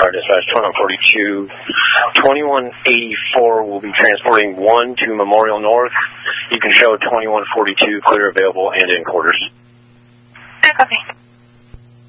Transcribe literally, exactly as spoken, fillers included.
Star Dispatch, twenty-one forty-two. twenty-one eighty-four will be transporting one to Memorial North. You can show twenty-one forty-two clear, available, and in quarters. Okay.